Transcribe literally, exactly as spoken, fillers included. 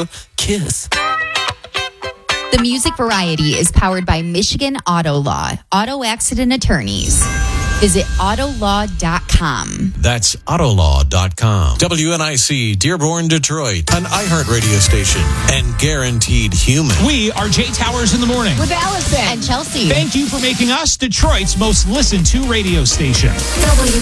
a kiss. The Music Variety is powered by Michigan Auto Law, auto accident attorneys. Visit auto law dot com. That's auto law dot com. W N I C, Dearborn, Detroit, an iHeart radio station, and Guaranteed Human. We are Jay Towers in the morning. With Allison and Chelsea. Thank you for making us Detroit's most listened to radio station. W